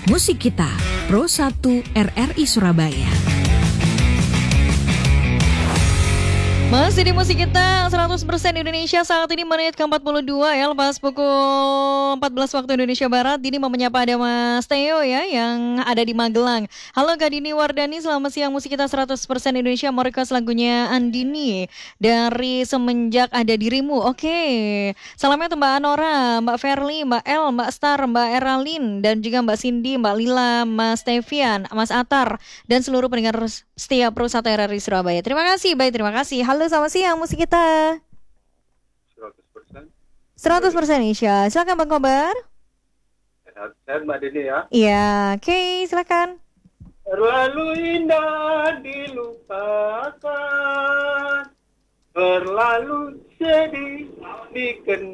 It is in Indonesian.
Musik Kita, Pro 1 RRI Surabaya. Masih di Musik Kita 100% Indonesia. Saat ini menit ke-42 ya, lepas pukul 14 waktu Indonesia Barat. Dini mau menyapa ada Mas Theo ya, yang ada di Magelang. Halo Kak Dini Wardani, selamat siang. Musik Kita 100% Indonesia mau request lagunya Andini dari Semenjak Ada Dirimu. Oke, salamnya untuk Mbak Anora, Mbak Verly, Mbak El, Mbak Star, Mbak Eralin, dan juga Mbak Cindy, Mbak Lila, Mas Tevian, Mas Atar, dan seluruh pendengar setia Pro 1 RRI Surabaya. Terima kasih, baik, terima kasih. Halo, selamat siang Musik Kita 100% Indonesia. Silakan Bang Kobar. Sehat Mbak Dini ya. Iya, oke, silakan. Terlalu indah dilupakan, terlalu sedih dikenang.